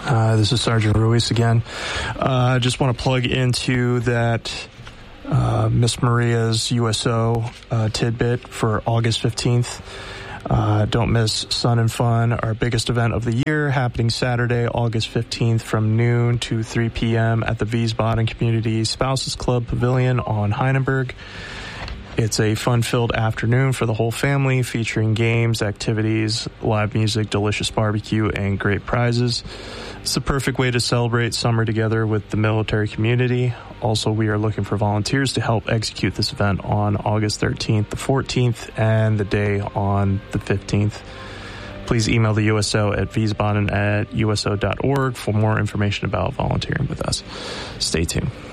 This is Sergeant Ruiz again. I just want to plug into that Miss Maria's USO tidbit for August 15th. Don't miss Sun and Fun, our biggest event of the year, happening Saturday, August 15th from noon to 3 p.m. at the Wiesbaden Community Spouses Club Pavilion on Heineberg. It's a fun-filled afternoon for the whole family, featuring games, activities, live music, delicious barbecue, and great prizes. It's the perfect way to celebrate summer together with the military community. Also, we are looking for volunteers to help execute this event on August 13th, the 14th, and the day on the 15th. Please email the USO at wiesbaden@uso.org for more information about volunteering with us. Stay tuned.